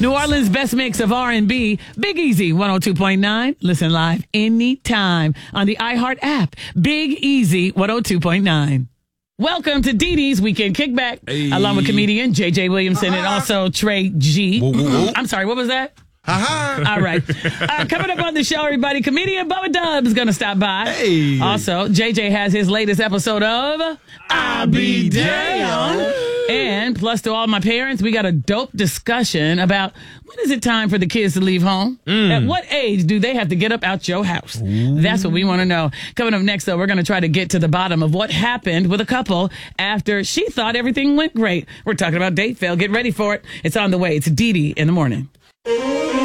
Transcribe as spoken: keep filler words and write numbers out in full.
New Orleans' best mix of R and B, Big Easy one oh two point nine. Listen live anytime on the iHeart app. Big Easy one oh two point nine. Welcome to Dee Dee's Weekend Kickback, Hey. along with comedian J J Williamson and also Trey G. Whoa, whoa, whoa. I'm sorry, what was that? Ha-ha. All right. Uh, coming up on the show, everybody, comedian Bubba Dubs is going to stop by. Hey. Also, J J has his latest episode of I'll Be Damned. And plus to all my parents, we got a dope discussion about when is it time for the kids to leave home? Mm. At what age do they have to get up out your house? Ooh. That's what we want to know. Coming up next, though, we're going to try to get to the bottom of what happened with a couple after she thought everything went great. We're talking about date fail. Get ready for it. It's on the way. It's Dee Dee in the morning.